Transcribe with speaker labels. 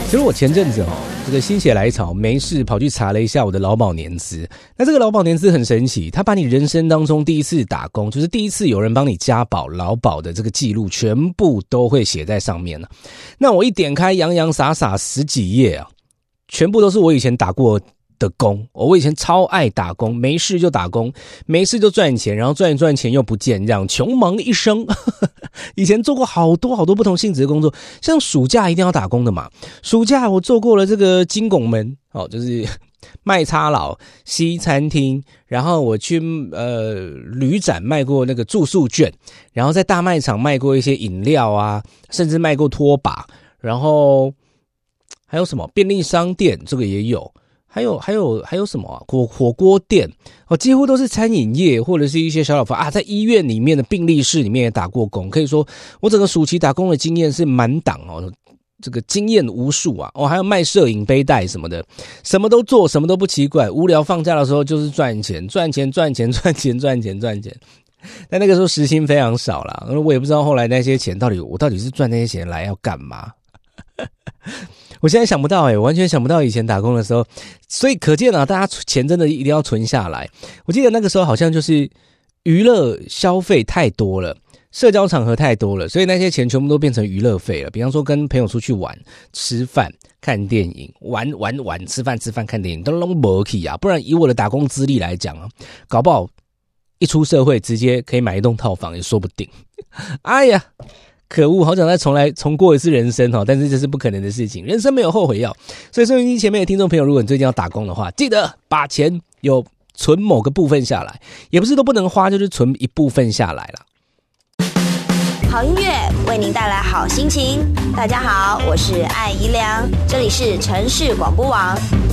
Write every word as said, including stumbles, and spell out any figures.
Speaker 1: 其实我前阵子哦，这个心血来潮，没事跑去查了一下我的劳保年资。那这个劳保年资很神奇，它把你人生当中第一次打工，就是第一次有人帮你加保劳保的这个记录，全部都会写在上面了。那我一点开，洋洋洒洒十几页啊，全部都是我以前打过的工。我以前超爱打工，没事就打工，没事就赚钱，然后赚一赚钱又不见，这样穷忙一生。以前做过好多好多不同性质的工作，像暑假一定要打工的嘛。暑假我做过了这个金拱门，哦，就是卖叉佬、西餐厅，然后我去呃旅展卖过那个住宿券，然后在大卖场卖过一些饮料啊，甚至卖过拖把，然后还有什么便利商店，这个也有。还有还有还有什么啊？火火锅店哦，几乎都是餐饮业或者是一些小老房啊。在医院里面的病历室里面也打过工，可以说我整个暑期打工的经验是满档哦，这个经验无数啊。哦，还有卖摄影背带什么的，什么都做，什么都不奇怪。无聊放假的时候就是赚钱，赚钱，赚钱，赚钱，赚钱，赚钱。但那个时候时薪非常少啦，我也不知道后来那些钱到底我到底是赚那些钱来要干嘛。我现在想不到诶、欸、我完全想不到以前打工的时候，所以可见啊，大家钱真的一定要存下来。我记得那个时候好像就是娱乐消费太多了，社交场合太多了，所以那些钱全部都变成娱乐费了。比方说跟朋友出去玩、吃饭、看电影、玩玩玩、吃饭吃饭、看电影，都弄不起啊！不然以我的打工资历来讲啊，搞不好一出社会直接可以买一栋套房也说不定。哎呀！可恶，好想再重来重过一次人生，但是这是不可能的事情，人生没有后悔药。所以收音机前面的听众朋友，如果你最近要打工的话，记得把钱有存某个部分下来，也不是都不能花，就是存一部分下来啦。
Speaker 2: 好音乐为您带来好心情。大家好，我是艾怡良，这里是城市广播网